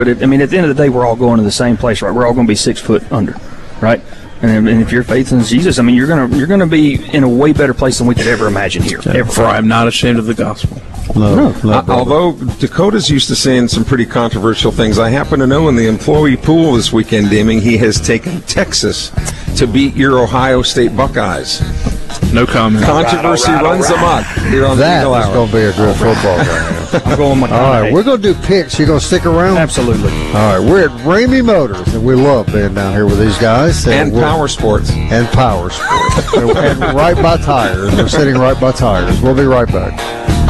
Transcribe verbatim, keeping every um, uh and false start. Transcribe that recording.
But it, I mean, at the end of the day, we're all going to the same place, right? We're all going to be six foot under, right? And, and if your faith in Jesus, I mean, you're gonna you're gonna be in a way better place than we could ever imagine here. Yeah, ever. For I am not ashamed of the gospel. Love, No. love Uh, although Dakota's used to saying some pretty controversial things, I happen to know in the employee pool this weekend, Deming, he has taken Texas to beat your Ohio State Buckeyes. No comment. Controversy all right, all runs right. amok here on that the Eagle is Hour. going to be a good football game. I'm going with my All right, we're going to do picks. You going to stick around? Absolutely. All right, we're at Ramey Motors, and we love being down here with these guys. And we're- Power Sports. And Power Sports. and, and right by Tires. We're sitting right by Tires. We'll be right back.